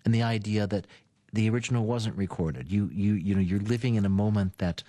and the idea that the original wasn't recorded. You're living in a moment that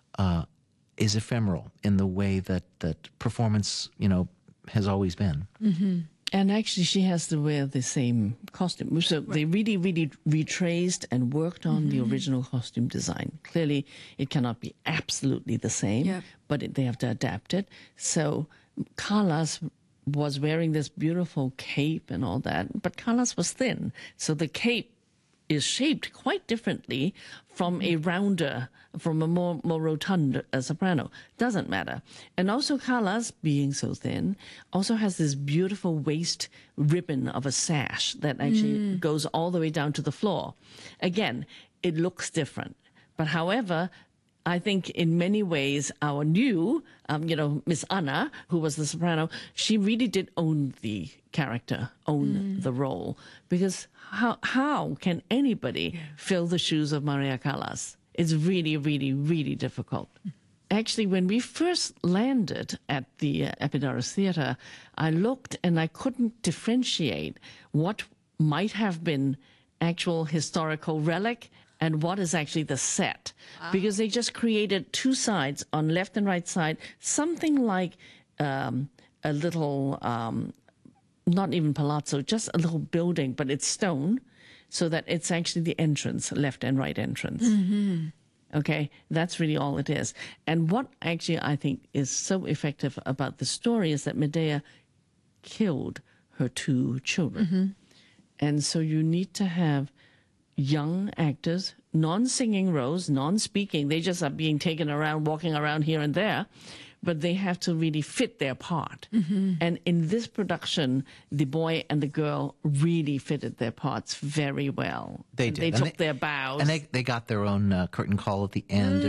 is ephemeral in the way that performance, has always been. Mm-hmm. And actually, she has to wear the same costume. So they really, really retraced and worked on the original costume design. Clearly, it cannot be absolutely the same, but they have to adapt it. So Callas was wearing this beautiful cape and all that, but Callas was thin. So the cape is shaped quite differently from a rounder, from a more rotund soprano. Doesn't matter. And also Callas, being so thin, also has this beautiful waist ribbon of a sash that actually goes all the way down to the floor. Again, it looks different. But however, I think in many ways our new, Miss Anna, who was the soprano, she really did own the character, own the role. Because how can anybody fill the shoes of Maria Callas? It's really, really, really difficult. Actually, when we first landed at the Epidaurus Theatre, I looked and I couldn't differentiate what might have been actual historical relic and what is actually the set. Because they just created two sides on left and right side, something like a little, not even palazzo, just a little building, but it's stone, so that it's actually the entrance, left and right entrance. Okay, that's really all it is. And what actually I think is so effective about the story is that Medea killed her two children. And so you need to have young actors, non-singing roles, non-speaking. They just are being taken around, walking around here and there, but they have to really fit their part. And in this production, the boy and the girl really fitted their parts very well. They did. They took their bows. And they got their own curtain call at the end.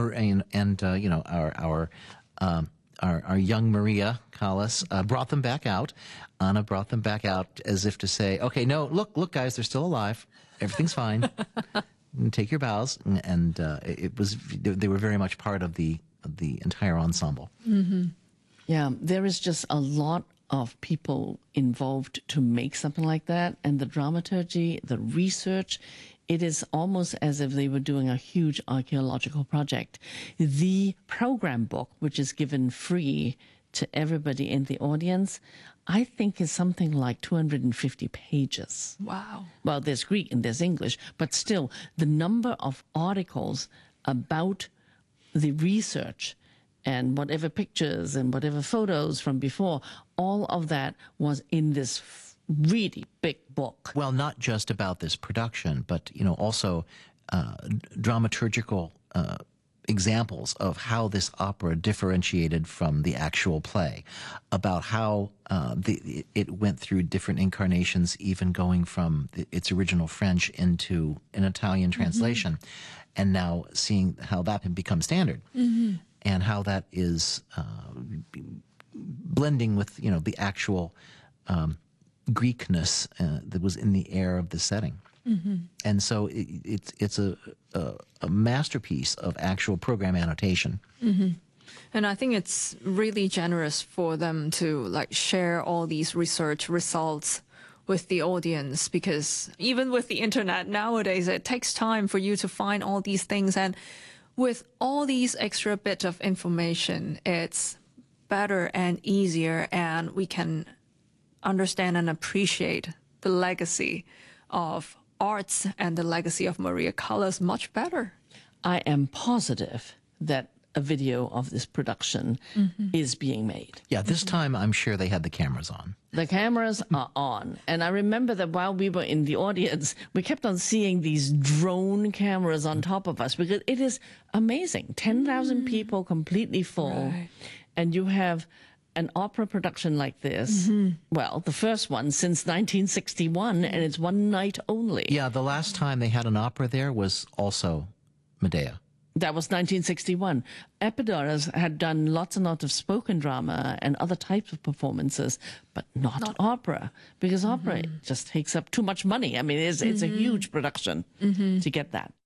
Our young Maria Callas brought them back out. Anna brought them back out as if to say, okay, no, look, guys, they're still alive. Everything's fine. Take your bows. And they were very much part of the entire ensemble. Yeah, there is just a lot of people involved to make something like that. And the dramaturgy, the research, it is almost as if they were doing a huge archaeological project. The program book, which is given free to everybody in the audience, I think is something like 250 pages. Wow. Well, there's Greek and there's English, but still the number of articles about the research and whatever pictures and whatever photos from before, all of that was in this really big book. Well, not just about this production, but also dramaturgical examples of how this opera differentiated from the actual play, about how it went through different incarnations, even going from its original French into an Italian translation, and now seeing how that had become standard, and how that is blending with the actual Greekness that was in the air of the setting. And so it's a masterpiece of actual program annotation. And I think it's really generous for them to share all these research results with the audience, because even with the internet nowadays, it takes time for you to find all these things. And with all these extra bits of information, it's better and easier, and we can understand and appreciate the legacy of arts and the legacy of Maria Callas much better. I am positive that a video of this production is being made. Yeah, this time I'm sure they had the cameras on. The cameras are on. And I remember that while we were in the audience, we kept on seeing these drone cameras on top of us, because it is amazing. 10,000 people completely full. Right. And you have an opera production like this, well, the first one since 1961, and it's one night only. Yeah, the last time they had an opera there was also Medea. That was 1961. Epidaurus had done lots and lots of spoken drama and other types of performances, but not opera, because opera just takes up too much money. I mean, it's a huge production to get that.